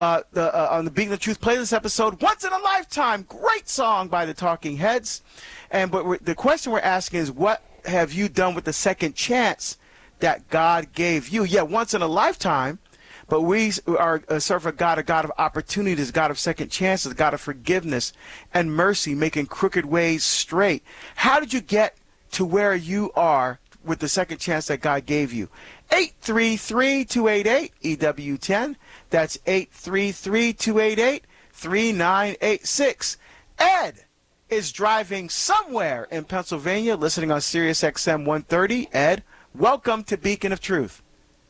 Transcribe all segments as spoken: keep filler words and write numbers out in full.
uh, the, uh, on the Beacon of Truth playlist episode, Once in a Lifetime. Great song by the Talking Heads. And but we're, the question we're asking is, what have you done with the second chance that God gave you? Yeah, once in a lifetime. But we are uh, serve a God, a God of opportunities, a God of second chances, a God of forgiveness and mercy, making crooked ways straight. How did you get to where you are with the second chance that God gave you? eight three three, two eight eight, E W ten. That's eight three three, two eight eight, three nine eight six. Ed is driving somewhere in Pennsylvania, listening on Sirius X M one thirty. Ed, welcome to Beacon of Truth.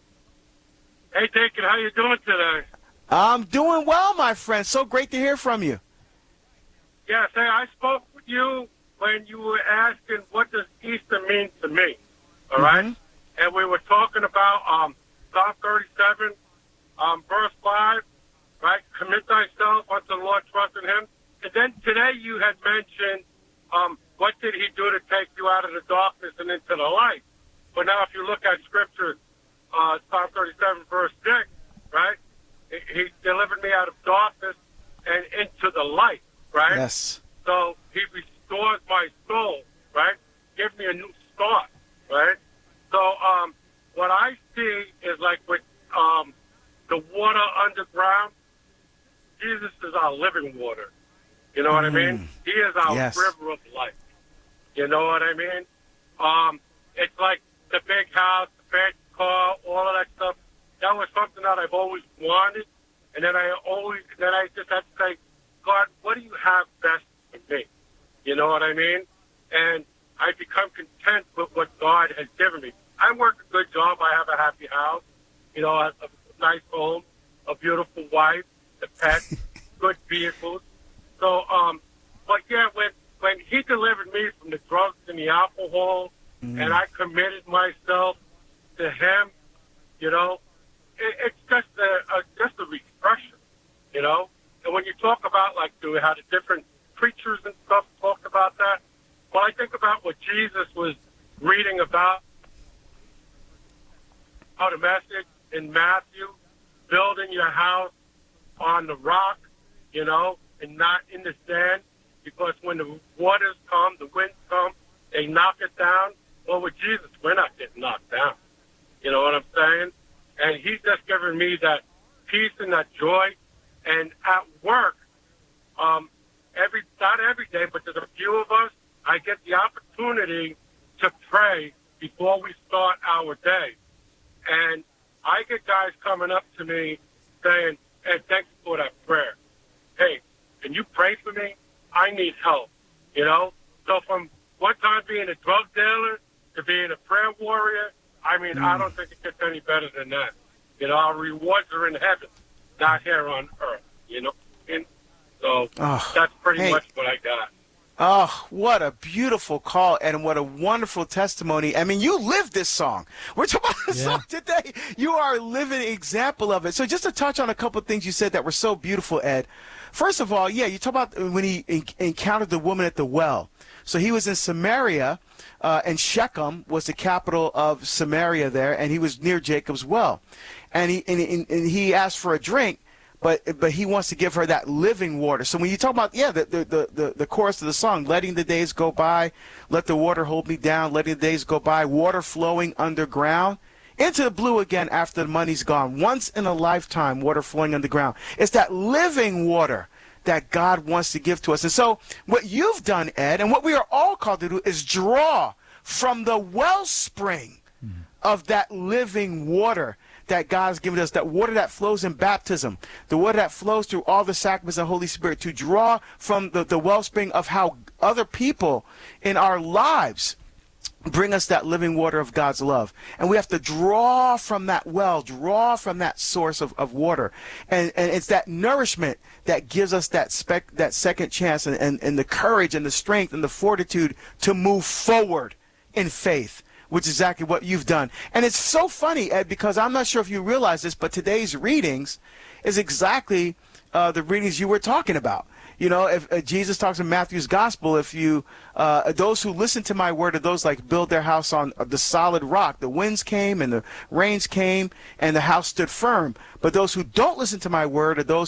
Hey, Deacon, how you doing today? I'm doing well, my friend. So great to hear from you. Yes, hey, I spoke with you when you were asking what does Easter mean to me, all mm-hmm. right? And we were talking about um, Psalm thirty-seven, um, verse five, right? Commit thyself unto the Lord, trust in him. And then today you had mentioned um, what did he do to take you out of the darkness and into the light. But now if you look at Scripture, Uh, Psalm thirty-seven, verse six, right? He delivered me out of darkness and into the light, right? Yes. So he restores my soul, right? Give me a new start, right? So um, what I see is like with um, the water underground, Jesus is our living water. You know what mm. I mean? He is our yes. river of life. You know what I mean? Um, it's like the big house, the big car, all of that stuff. That was something that I've always wanted, and then I always, then I just had to say, God, what do you have best for me? You know what I mean? And I become content with what God has given me. I work a good job. I have a happy house, you know, a, a nice home, a beautiful wife, a pet, good vehicles. So, um, but yeah, when when He delivered me from the drugs and the alcohol, mm. and I committed myself to Him, you know, it, it's just a, a just a refresher, you know. And when you talk about like do how the different preachers and stuff talked about that, well, I think about what Jesus was reading about, how the message in Matthew, building your house on the rock, you know, and not in the sand, because when the waters come, the winds come, they knock it down. Well, with Jesus, we're not getting knocked down. You know what I'm saying? And He's just given me that peace and that joy. And at work, um, every not every day, but there's a few of us, I get the opportunity to pray before we start our day. And I get guys coming up to me saying, hey, thanks for that prayer. Hey, can you pray for me? I need help, you know? So from one time being a drug dealer to being a prayer warrior, I mean, mm. I don't think it gets any better than that. You know, our rewards are in heaven, not here on earth, you know? And so oh, that's pretty hey. much what I got. Oh, what a beautiful call, and what a wonderful testimony. I mean, you lived this song. We're talking about this yeah. song today. You are a living example of it. So just to touch on a couple of things you said that were so beautiful, Ed. First of all, yeah, you talk about when he en- encountered the woman at the well. So he was in Samaria, uh, and Shechem was the capital of Samaria there, and he was near Jacob's well. And he and, and, and he asked for a drink. But but he wants to give her that living water. So when you talk about, yeah, the, the, the, the chorus of the song, letting the days go by, let the water hold me down, letting the days go by, water flowing underground, into the blue again after the money's gone. Once in a lifetime, water flowing underground. It's that living water that God wants to give to us. And so what you've done, Ed, and what we are all called to do is draw from the wellspring mm-hmm. of that living water that God's given us, that water that flows in baptism, the water that flows through all the sacraments of the Holy Spirit, to draw from the, the wellspring of how other people in our lives bring us that living water of God's love. And we have to draw from that well, draw from that source of, of water. And, and it's that nourishment that gives us that spec, that second chance and, and, and the courage and the strength and the fortitude to move forward in faith, which is exactly what you've done. And it's so funny, Ed, because I'm not sure if you realize this, but today's readings is exactly uh, the readings you were talking about. You know, if uh, Jesus talks in Matthew's gospel, if you, uh, those who listen to my word are those like build their house on the solid rock. The winds came and the rains came and the house stood firm. But those who don't listen to my word are those